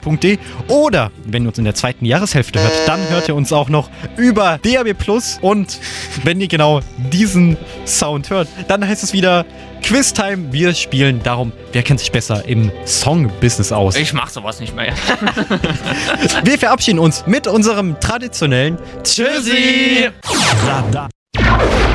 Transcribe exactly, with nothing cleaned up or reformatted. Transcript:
punkt de. Oder, wenn ihr uns in der zweiten Jahreshälfte hört, dann hört ihr uns auch noch über D A B plus. Und wenn ihr genau diesen Sound hört, dann heißt es wieder Quiztime. Wir spielen darum, wer kennt sich besser im Song-Business aus. Ich mach sowas nicht mehr. Wir verabschieden uns mit unserem traditionellen Tschüssi! Da, da.